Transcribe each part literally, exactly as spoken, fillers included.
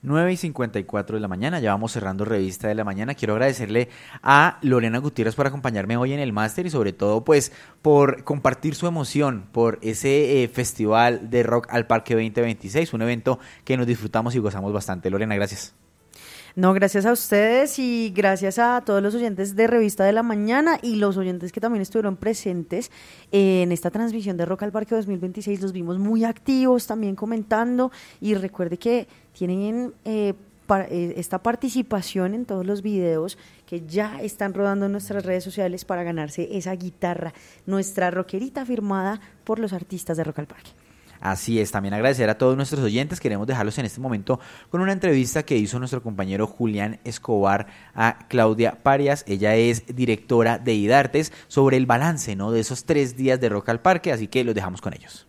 nueve y cincuenta y cuatro de la mañana, ya vamos cerrando Revista de la Mañana. Quiero agradecerle a Lorena Gutiérrez por acompañarme hoy en el máster y sobre todo pues por compartir su emoción por ese eh, Festival de Rock al Parque veinte veintiséis, un evento que nos disfrutamos y gozamos bastante. Lorena, gracias. No, gracias a ustedes y gracias a todos los oyentes de Revista de la Mañana y los oyentes que también estuvieron presentes en esta transmisión de Rock al Parque dos mil veintiséis. Los vimos muy activos también comentando y recuerde que tienen eh, para, eh, esta participación en todos los videos que ya están rodando en nuestras redes sociales para ganarse esa guitarra, nuestra rockerita firmada por los artistas de Rock al Parque. Así es, también agradecer a todos nuestros oyentes. Queremos dejarlos en este momento con una entrevista que hizo nuestro compañero Julián Escobar a Claudia Parias. Ella es directora de IDARTES, sobre el balance, ¿no?, de esos tres días de Rock al Parque, así que los dejamos con ellos.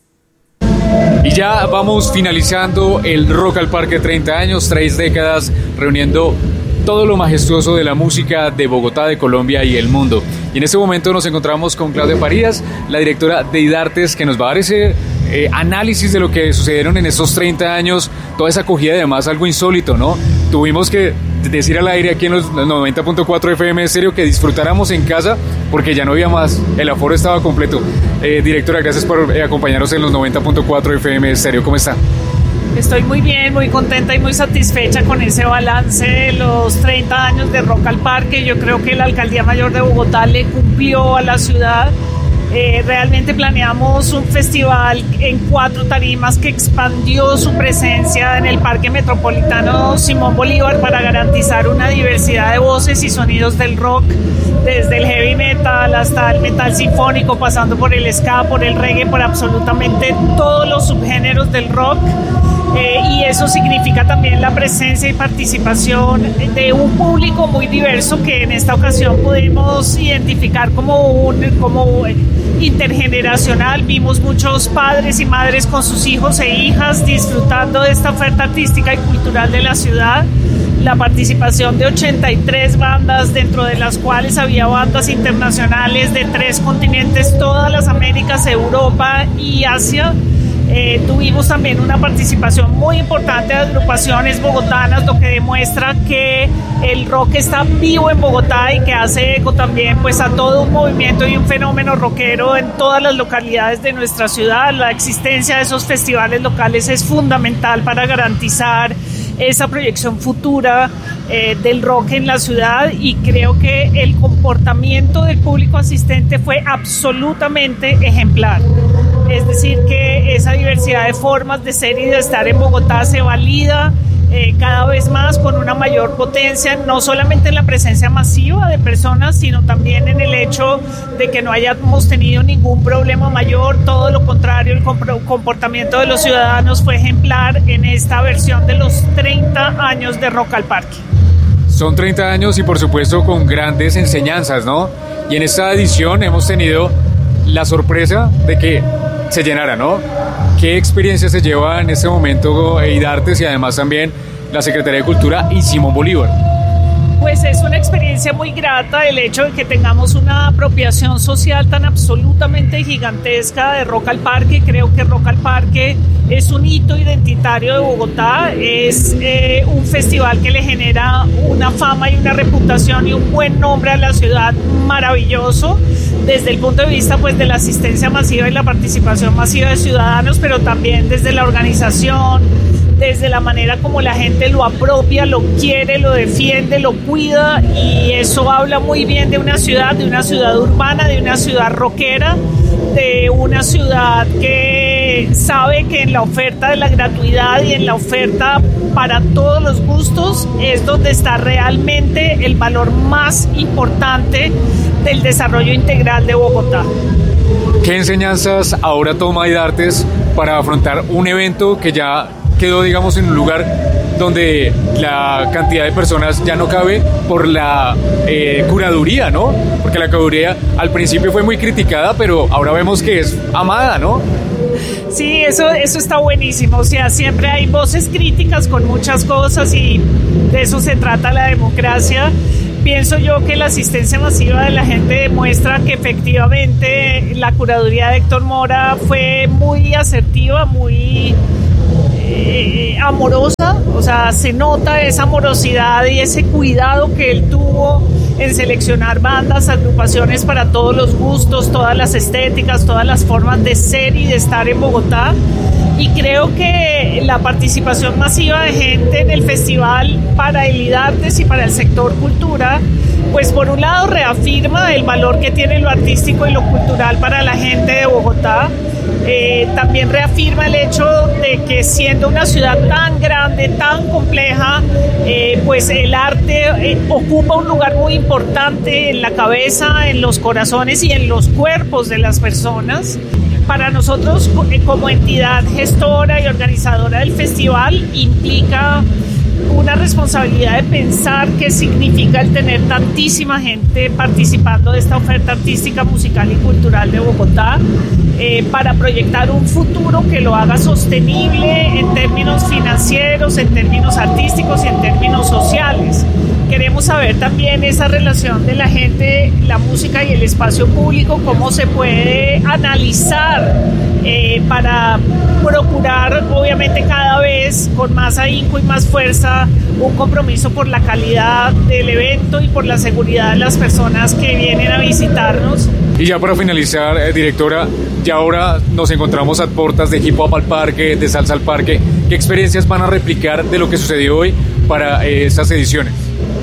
Y ya vamos finalizando el Rock al Parque, treinta años, tres décadas, reuniendo todo lo majestuoso de la música de Bogotá, de Colombia y el mundo. Y en este momento nos encontramos con Claudia Parias, la directora de IDARTES, que nos va a dar ese eh, análisis de lo que sucedieron en estos treinta años, toda esa acogida y además algo insólito, ¿no? Tuvimos que decir al aire aquí en los noventa punto cuatro F M Estéreo que disfrutáramos en casa porque ya no había más, el aforo estaba completo. Eh, directora, gracias por eh, acompañarnos en los noventa punto cuatro F M Estéreo. ¿Cómo está? Estoy muy bien, muy contenta y muy satisfecha con ese balance de los treinta años de Rock al Parque. Yo creo que la Alcaldía Mayor de Bogotá le cumplió a la ciudad. Eh, realmente planeamos un festival en cuatro tarimas que expandió su presencia en el Parque Metropolitano Simón Bolívar para garantizar una diversidad de voces y sonidos del rock, desde el heavy metal hasta el metal sinfónico, pasando por el ska, por el reggae, por absolutamente todos los subgéneros del rock. Eh, y eso significa también la presencia y participación de un público muy diverso que en esta ocasión pudimos identificar como un como intergeneracional. Vimos muchos padres y madres con sus hijos e hijas disfrutando de esta oferta artística y cultural de la ciudad. La participación de ochenta y tres bandas, dentro de las cuales había bandas internacionales de tres continentes, todas las Américas, Europa y Asia. Eh, tuvimos también una participación muy importante de agrupaciones bogotanas, lo que demuestra que el rock está vivo en Bogotá y que hace eco también pues a todo un movimiento y un fenómeno rockero en todas las localidades de nuestra ciudad. La existencia de esos festivales locales es fundamental para garantizar esa proyección futura eh, del rock en la ciudad, y creo que el comportamiento del público asistente fue absolutamente ejemplar. Es decir, que esa diversidad de formas de ser y de estar en Bogotá se valida eh, cada vez más con una mayor potencia, no solamente en la presencia masiva de personas, sino también en el hecho de que no hayamos tenido ningún problema mayor. Todo lo contrario, el comportamiento de los ciudadanos fue ejemplar en esta versión de los treinta años de Rock al Parque. Son treinta años y por supuesto con grandes enseñanzas, ¿no? Y en esta edición hemos tenido la sorpresa de que se llenara, ¿no? ¿Qué experiencia se lleva en este momento IDARTES y además también la Secretaría de Cultura y Simón Bolívar? Pues es una experiencia muy grata el hecho de que tengamos una apropiación social tan absolutamente gigantesca de Rock al Parque. Creo que Rock al Parque es un hito identitario de Bogotá, es eh, un festival que le genera una fama y una reputación y un buen nombre a la ciudad maravilloso, desde el punto de vista pues de la asistencia masiva y la participación masiva de ciudadanos, pero también desde la organización, desde la manera como la gente lo apropia, lo quiere, lo defiende, lo cuida, y eso habla muy bien de una ciudad, de una ciudad urbana, de una ciudad rockera, de una ciudad que sabe que en la oferta de la gratuidad y en la oferta para todos los gustos es donde está realmente el valor más importante del desarrollo integral de Bogotá. ¿Qué enseñanzas ahora toma IDARTES para afrontar un evento que ya quedó, digamos, en un lugar donde la cantidad de personas ya no cabe por la eh, curaduría, ¿no? Porque la curaduría al principio fue muy criticada, pero ahora vemos que es amada, ¿no? Sí, eso, eso está buenísimo. O sea, siempre hay voces críticas con muchas cosas y de eso se trata la democracia. Pienso yo que la asistencia masiva de la gente demuestra que efectivamente la curaduría de Héctor Mora fue muy asertiva, muy eh, amorosa, o sea, se nota esa amorosidad y ese cuidado que él tuvo en seleccionar bandas, agrupaciones para todos los gustos, todas las estéticas, todas las formas de ser y de estar en Bogotá. Y creo que la participación masiva de gente en el festival para el IDARTES y para el sector cultura, pues por un lado reafirma el valor que tiene lo artístico y lo cultural para la gente de Bogotá. Eh, también reafirma el hecho de que siendo una ciudad tan grande, tan compleja, eh, pues el arte eh, ocupa un lugar muy importante en la cabeza, en los corazones y en los cuerpos de las personas. Para nosotros, como entidad gestora y organizadora del festival, implica una responsabilidad de pensar qué significa el tener tantísima gente participando de esta oferta artística, musical y cultural de Bogotá, eh, para proyectar un futuro que lo haga sostenible en términos financieros, en términos artísticos y en términos sociales. Queremos saber también esa relación de la gente, la música y el espacio público, cómo se puede analizar eh, para procurar, obviamente cada vez con más ahínco y más fuerza, un compromiso por la calidad del evento y por la seguridad de las personas que vienen a visitarnos. Y ya para finalizar, eh, directora, ya ahora nos encontramos a puertas de Hip Hop al Parque, de Salsa al Parque. ¿Qué experiencias van a replicar de lo que sucedió hoy para eh, estas ediciones?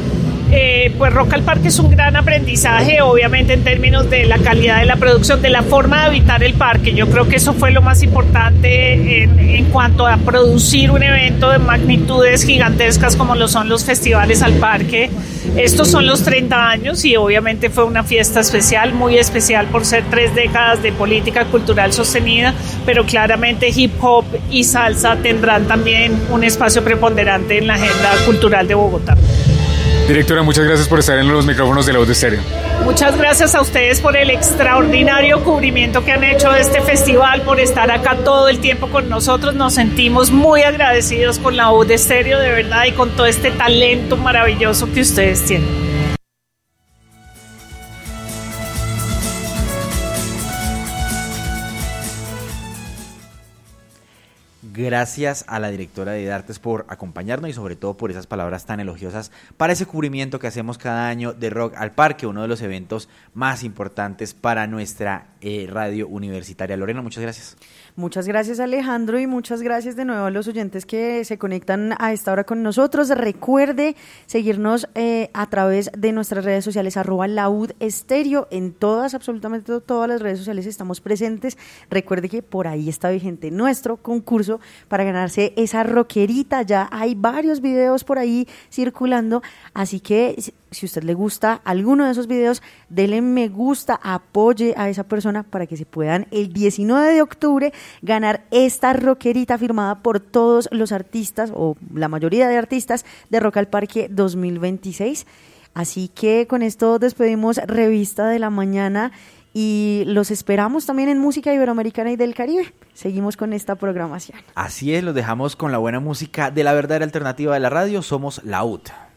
Eh, pues Rock al Parque es un gran aprendizaje, obviamente en términos de la calidad de la producción, de la forma de habitar el parque. Yo creo que eso fue lo más importante en, en cuanto a producir un evento de magnitudes gigantescas como lo son los festivales al parque. Estos son los treinta años y obviamente fue una fiesta especial, muy especial por ser tres décadas de política cultural sostenida, pero claramente hip hop y salsa tendrán también un espacio preponderante en la agenda cultural de Bogotá. Directora, muchas gracias por estar en los micrófonos de La Voz de Estéreo. Muchas gracias a ustedes por el extraordinario cubrimiento que han hecho de este festival, por estar acá todo el tiempo con nosotros. Nos sentimos muy agradecidos con La Voz de Estéreo, de verdad, y con todo este talento maravilloso que ustedes tienen. Gracias a la directora de IDARTES por acompañarnos y sobre todo por esas palabras tan elogiosas para ese cubrimiento que hacemos cada año de Rock al Parque, uno de los eventos más importantes para nuestra eh, radio universitaria. Lorena, muchas gracias. Muchas gracias, Alejandro, y muchas gracias de nuevo a los oyentes que se conectan a esta hora con nosotros. Recuerde seguirnos eh, a través de nuestras redes sociales, arroba Laud Estéreo, en todas, absolutamente todas las redes sociales estamos presentes. Recuerde que por ahí está vigente nuestro concurso para ganarse esa rockerita. Ya hay varios videos por ahí circulando, así que si a usted le gusta alguno de esos videos, denle me gusta, apoye a esa persona para que se puedan el diecinueve de octubre ganar esta rockerita firmada por todos los artistas o la mayoría de artistas de Rock al Parque dos mil veintiséis. Así que con esto despedimos Revista de la Mañana y los esperamos también en Música Iberoamericana y del Caribe. Seguimos con esta programación. Así es, los dejamos con la buena música de la verdadera alternativa de la radio. Somos Laud.